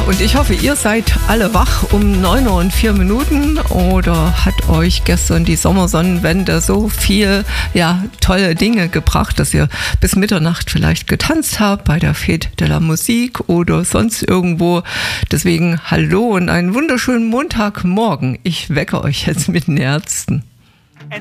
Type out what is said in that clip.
Und ich hoffe, ihr seid alle wach um 9:04 oder hat euch gestern die Sommersonnenwende so viel tolle Dinge gebracht, dass ihr bis Mitternacht vielleicht getanzt habt bei der Fête de la Musique oder sonst irgendwo. Deswegen hallo und einen wunderschönen Montagmorgen. Ich wecke euch jetzt mit den Ärzten.